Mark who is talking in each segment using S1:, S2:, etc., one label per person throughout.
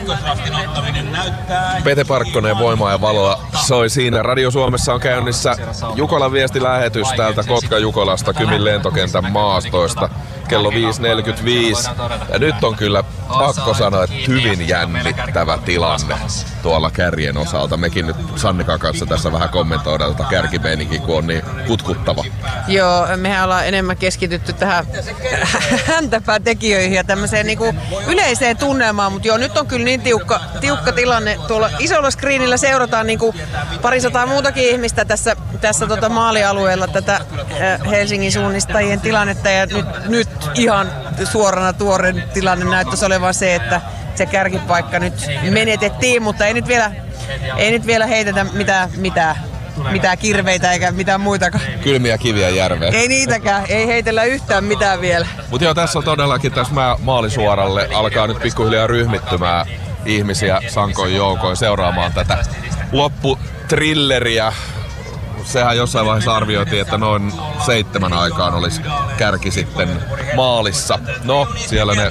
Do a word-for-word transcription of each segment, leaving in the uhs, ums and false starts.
S1: Pete Parkkonen, Voimaa ja valoa soi siinä. Radio Suomessa on käynnissä Jukolan viestilähetys täältä Kotka-Jukolasta Kymin lentokentän maastoista kello viisi neljäkymmentäviisi. Ja nyt on kyllä pakko sanoa, että hyvin jännittävä tilanne tuolla kärjen osalta. Mekin nyt Sannikan kanssa tässä vähän kommentoidaan tätä kärkimeininkiä, kun on niin kutkuttava.
S2: Joo, mehän ollaan enemmän keskitytty tähän häntäpäätekijöihin ja tämmöiseen niinku yleiseen tunnelmaan, mutta joo, nyt on kyllä niin tiukka, tiukka tilanne. Tuolla isolla screenillä seurataan niinku parisataa muutakin ihmistä tässä, tässä tota maalialueella tätä Helsingin suunnistajien tilannetta ja nyt, nyt ihan suorana tuoren tilanne näyttäisi olevan se, että se kärkipaikka nyt menetettiin, mutta ei nyt vielä, ei nyt vielä heitetä mitään, mitään, mitään kirveitä eikä mitään muitakaan.
S1: Kylmiä kiviä järveen.
S2: Ei niitäkään, ei heitellä yhtään mitään vielä.
S1: Mutta joo, tässä on todellakin tässä maalisuoralle alkaa nyt pikkuhiljaa ryhmittymään ihmisiä sankoin joukoin seuraamaan tätä lopputrilleriä. Sehän jossain vaiheessa arvioitiin, että noin seitsemän aikaan olisi kärki sitten maalissa. No, siellä ne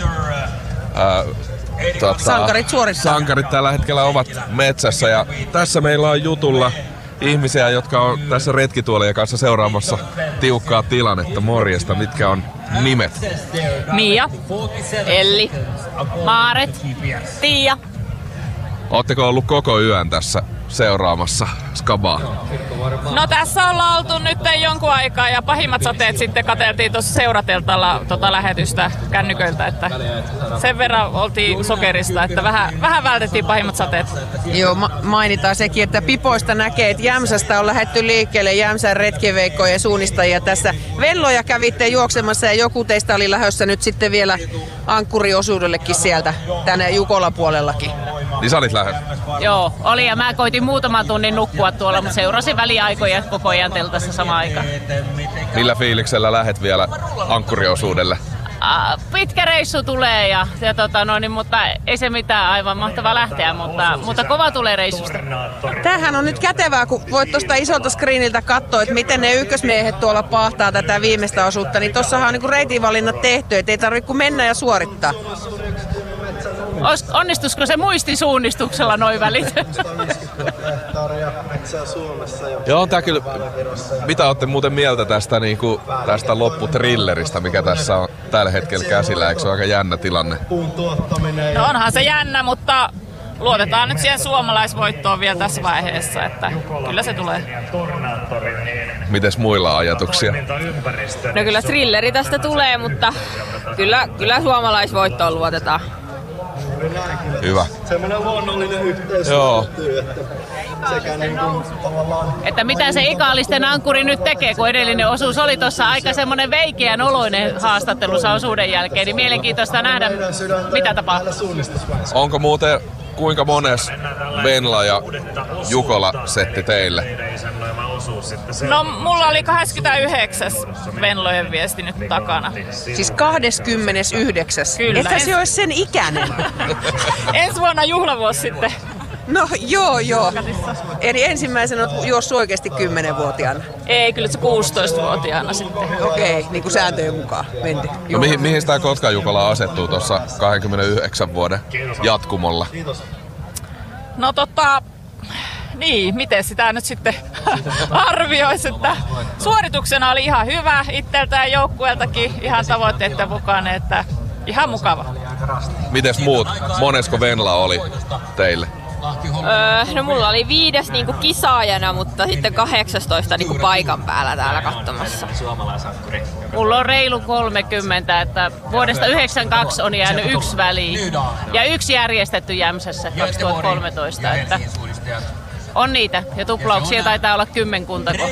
S1: ää, tota,
S2: sankarit suorittaa.
S1: Sankarit tällä hetkellä ovat metsässä ja tässä meillä on jutulla ihmisiä, jotka on tässä retkituolien kanssa seuraamassa tiukkaa tilannetta. Morjesta, mitkä on nimet?
S3: Mia, Elli, Maaret, Tiia.
S1: Ootteko ollut koko yön tässä seuraamassa skabaa?
S3: No tässä ollaan oltu nyt jonkun aikaa ja pahimmat sateet sitten katseltiin tuossa seurateltalla tota lähetystä kännyköiltä, että sen verran oltiin sokerista, että vähän, vähän vältettiin pahimmat sateet.
S2: Joo, ma- mainitaan sekin, että pipoista näkee, että Jämsästä on lähdetty liikkeelle Jämsän retkiveikkoja ja suunnistajia tässä. Velloja kävitte juoksemassa ja joku teistä oli lähdössä nyt sitten vielä ankkuriosuudellekin sieltä tänne Jukolan puolellakin.
S1: Niin sä olit lähdössä?
S3: Joo, oli ja mä koitin muutaman tunnin nukkua tuolla, mutta seurasin väliaikoja koko ajan teltassa samaan aikaan.
S1: Millä fiiliksellä lähet vielä ankkuriosuudelle?
S3: Uh, pitkä reissu tulee, ja, ja tota, no, niin, mutta ei se mitään, aivan mahtava lähteä, mutta, mutta kova tulee reissusta.
S2: Tämähän on nyt kätevää, kun voit tuosta isolta screeniltä katsoa, että miten ne ykkösmiehet tuolla pahtaa tätä viimeistä osuutta, niin tossahan on niin reitinvalinnat tehty, että ei tarvitse kuin mennä ja suorittaa.
S3: Onnistuisiko se muistisuunnistuksella noin välit?
S1: Joo, on tää kyllä. Mitä olette muuten mieltä tästä, niin kuin, tästä lopputrilleristä, mikä tässä on tällä hetkellä käsillä? Eikö se ole aika jännä tilanne?
S3: No onhan se jännä, mutta luotetaan nyt siihen suomalaisvoittoon vielä tässä vaiheessa, että kyllä se tulee.
S1: Mites muilla ajatuksia?
S4: No kyllä thrilleri tästä tulee, mutta kyllä, kyllä suomalaisvoittoon luotetaan.
S1: Hyvä.
S5: Semmoinen luonnollinen yhteys.
S1: Joo.
S5: Sekä niin kuin tavallaan...
S3: Että mitä se ikaalisten ankkuri nyt tekee, kun edellinen osuus oli tuossa aika semmoinen veikeän oloinen haastattelussa osuuden jälkeen, niin mielenkiintoista nähdä, mitä tapahtuu.
S1: Onko muuten kuinka mones Venla ja Jukola setti teille?
S3: No mulla oli kahdeskymmenesyhdeksäs Venlojen viesti nyt takana.
S2: Siis kahdeskymmenesyhdeksäs
S3: Kyllä.
S2: Että se olisi sen ikäinen.
S3: Ensi vuonna juhlavuosi sitten.
S2: No joo, joo. Eli ensimmäisenä on juossut oikeasti kymmenvuotiaana.
S3: Ei, kyllä se kuusitoistavuotiaana sitten.
S2: Okei, niin kuin sääntöjen mukaan menti.
S1: No mihin, mihin sitä Kotka-Jukola asettuu tuossa kaksikymmentäyhdeksän vuoden jatkumolla?
S3: No tota... Niin, miten sitä nyt sitten arvioisi, että suorituksena oli ihan hyvä itseltään ja joukkueeltakin ihan tavoitteiden mukaan, että ihan mukava.
S1: Mites muut? Monesko Venla oli teille?
S4: Öö, no mulla oli viides niinku kisaajana, mutta sitten kahdeksastoista niinku paikan päällä täällä katsomassa.
S3: Mulla on reilu kolmekymmentä, että vuodesta yhdeksänkymmentäkaksi on jäänyt yksi väliin ja yksi järjestetty Jämsässä kaksituhattakolmetoista. Että on niitä, ja tuplauksia taitaa olla kymmenkuntako.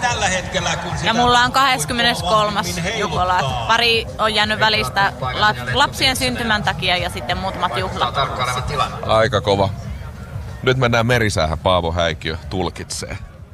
S6: Ja mulla on kahdeskymmeneskolmas Jukola. Pari on jäänyt välistä lapsien syntymän takia ja sitten muutamat juhlat.
S1: Aika kova. Nyt mennään merisäähän, Paavo Häikiö tulkitsee.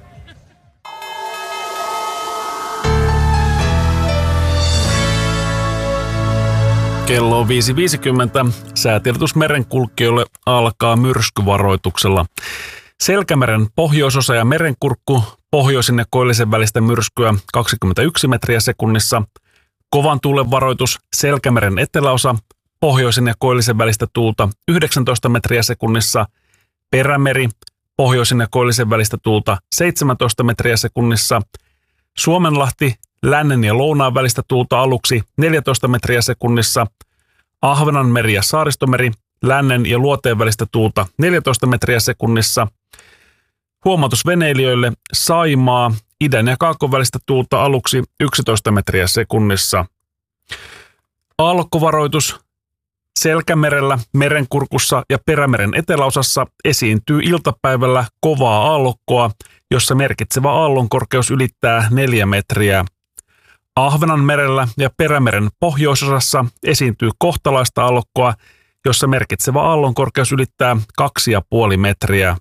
S7: Kello on viisi viisikymmentä. Säätiedotus merenkulkijoille alkaa myrskyvaroituksella. Selkämeren pohjoisosa ja Merenkurkku, pohjoisin ja koillisen välistä myrskyä kaksikymmentäyksi metriä sekunnissa. Kovan tuulen varoitus Selkämeren eteläosa, pohjoisen ja koillisen välistä tuulta yhdeksäntoista metriä sekunnissa. Perämeri, pohjoisen ja koillisen välistä tuulta seitsemäntoista metriä sekunnissa. Suomenlahti, lännen ja lounaan välistä tuulta aluksi neljätoista metriä sekunnissa. Ahvenanmeri ja Saaristomeri, lännen ja luoteen välistä tuulta neljätoista metriä sekunnissa. Huomautus veneilijöille, Saimaa, idän ja kaakon välistä tuulta aluksi yksitoista metriä sekunnissa. Aallokkovaroitus. Selkämerellä, Merenkurkussa ja Perämeren eteläosassa esiintyy iltapäivällä kovaa aallokkoa, jossa merkitsevä aallonkorkeus ylittää neljä metriä. Ahvenanmerellä ja Perämeren pohjoisosassa esiintyy kohtalaista aallokkoa, jossa merkitsevä aallonkorkeus ylittää kaksi pilkku viisi metriä.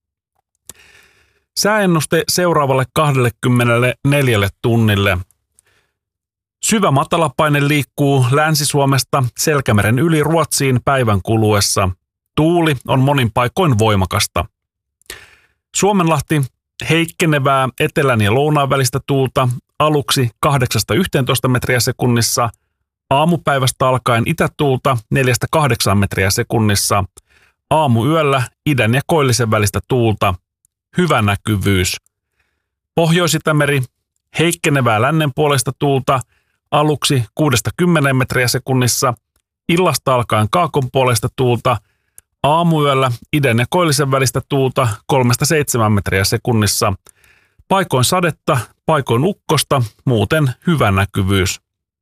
S7: Sääennuste seuraavalle kaksikymmentäneljä tunnille. Syvä matalapaine liikkuu Länsi-Suomesta Selkämeren yli Ruotsiin päivän kuluessa. Tuuli on monin paikoin voimakasta. Suomenlahti, heikkenevää etelän ja lounaan välistä tuulta aluksi kahdeksasta yhteentoista metriä sekunnissa. Aamupäivästä alkaen itätuulta neljästä kahdeksaan metriä sekunnissa. Aamuyöllä idän ja koillisen välistä tuulta. Hyvä näkyvyys. Pohjois-Itämeri, heikkenevää lännen puolesta tuulta aluksi kuudesta kymmeneen metriä sekunnissa. Illasta alkaen kaakon puolesta tuulta. Aamuyöllä idän ja koillisen välistä tuulta kolmesta seitsemään metriä sekunnissa. Paikoin sadetta, paikoin ukkosta, muuten hyvä näkyvyys.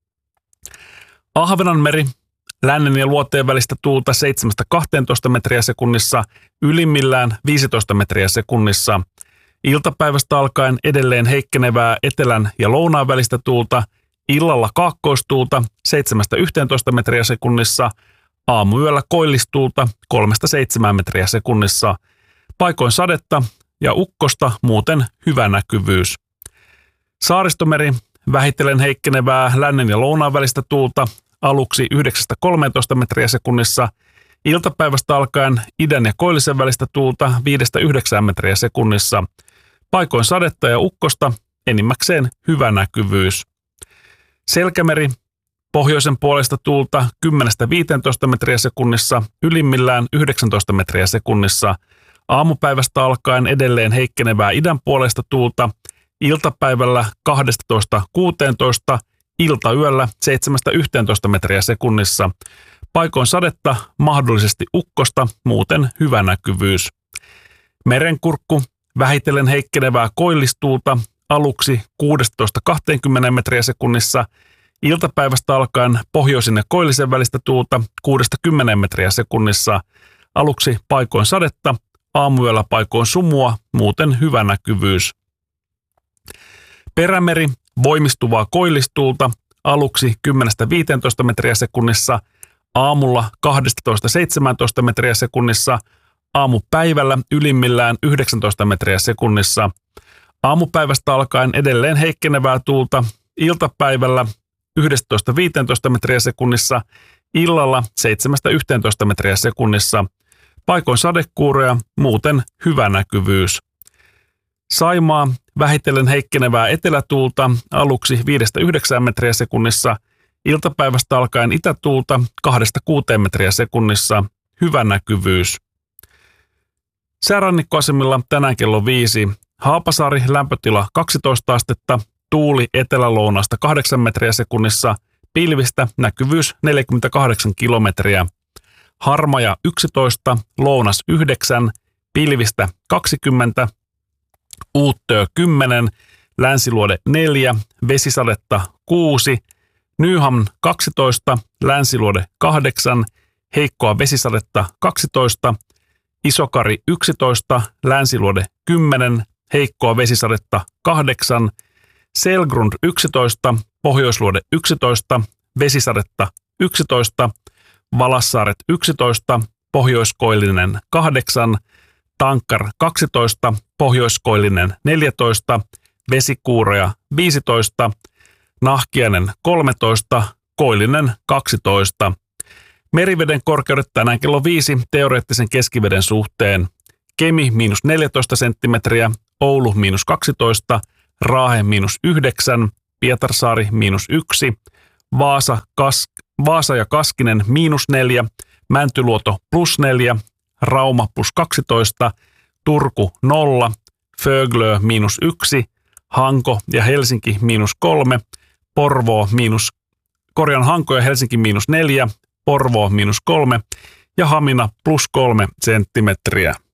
S7: Ahvenanmeri, lännen ja luoteen välistä tuulta seitsemästä kahteentoista metriä sekunnissa, ylimmillään viisitoista metriä sekunnissa. Iltapäivästä alkaen edelleen heikkenevää etelän ja lounaan välistä tuulta, illalla kaakkoistuulta seitsemästä yhteentoista metriä sekunnissa, aamuyöllä koillistuulta kolmesta seitsemään metriä sekunnissa. Paikoin sadetta ja ukkosta, muuten hyvä näkyvyys. Saaristomeri, vähitellen heikkenevää lännen ja lounaan välistä tuulta, aluksi yhdeksästä kolmeentoista metriä sekunnissa, iltapäivästä alkaen idän ja koillisen välistä tuulta viidestä yhdeksään metriä sekunnissa. Paikoin sadetta ja ukkosta, enimmäkseen hyvä näkyvyys. Selkämeri, pohjoisen puolesta tuulta kymmenestä viiteentoista metriä sekunnissa, ylimmillään yhdeksäntoista metriä sekunnissa. Aamupäivästä alkaen edelleen heikkenevää idän puolesta tuulta, iltapäivällä kaksitoista kuusitoista, iltayöllä seitsemästä yhteentoista metriä sekunnissa. Paikoin sadetta, mahdollisesti ukkosta, muuten hyvä näkyvyys. Merenkurkku, vähitellen heikkenevää koillistuulta, aluksi kuudestatoista kaksikymmentä metriä sekunnissa, iltapäivästä alkaen pohjoisin ja koillisen välistä tuulta kuudesta kymmeneen metriä sekunnissa, aluksi paikoin sadetta, aamuyöllä paikoin sumua, muuten hyvä näkyvyys. Perämeri, voimistuvaa koillistuulta, aluksi kymmenestä viiteentoista metriä sekunnissa, aamulla kaksitoista seitsemäntoista metriä sekunnissa, aamupäivällä ylimmillään yhdeksäntoista metriä sekunnissa. Aamupäivästä alkaen edelleen heikkenevää tuulta, iltapäivällä yksitoista viisitoista metriä sekunnissa, illalla seitsemästä yhteentoista metriä sekunnissa. Paikoin sadekuuroja, muuten hyvä näkyvyys. Saimaa, vähitellen heikkenevää etelätuulta, aluksi viidestä yhdeksään metriä sekunnissa, iltapäivästä alkaen itätuulta kahdesta kuuteen metriä sekunnissa, hyvä näkyvyys. Säärannikkoasemilla tänään kello viisi. Haapasaari, lämpötila kaksitoista astetta, tuuli etelälounasta kahdeksan metriä sekunnissa, pilvistä näkyvyys neljäkymmentäkahdeksan kilometriä. Harmaja yksitoista, lounas yhdeksän, pilvistä kaksikymmentä, Uuttöö kymmenen, länsiluode neljä, vesisadetta kuusi, Nyhamn kaksitoista, länsiluode kahdeksan, heikkoa vesisadetta kaksitoista, Isokari yksitoista, länsiluode kymmenen, heikkoa vesisadetta kahdeksan, Selgrund yksitoista, pohjoisluode yksitoista, vesisadetta yksitoista, Valassaaret yksitoista, pohjoiskoillinen kahdeksan, Tankkar kaksitoista, pohjoiskoillinen neljätoista, vesikuuroja viisitoista, Nahkiainen kolmetoista, koillinen kaksitoista. Meriveden korkeudet tänään kello viisi teoreettisen keskiveden suhteen. Kemi miinus neljätoista senttimetriä, Oulu miinus kaksitoista, Raahe miinus yhdeksän, Pietarsaari miinus yksi, Vaasa, Kas, Vaasa ja Kaskinen miinus neljä, Mäntyluoto plus neljä, Rauma plus kaksitoista, Turku nolla, Föglö miinus yksi, Hanko ja Helsinki miinus kolme, Porvoo miinus, Korjan Hanko ja Helsinki miinus neljä, Porvoo miinus kolme ja Hamina plus kolme senttimetriä.